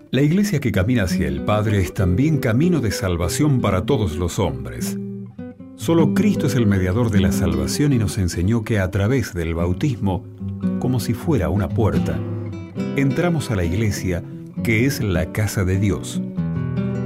La iglesia que camina hacia el Padre es también camino de salvación para todos los hombres. Solo Cristo es el mediador de la salvación y nos enseñó que a través del bautismo, como si fuera una puerta, entramos a la iglesia que es la casa de Dios.